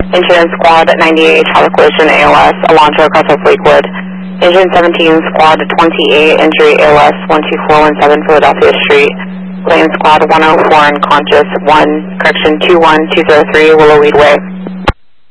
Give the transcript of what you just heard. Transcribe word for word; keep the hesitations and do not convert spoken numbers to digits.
Insurance Squad ninety-eight, traffic collision A L S, Alonzo across of Lakewood. Engine seventeen, Squad twenty-eight, injury A L S one two four one seven, Philadelphia Street. Lane Squad one oh four, unconscious, one, correction two one two zero three, Willowweed Way.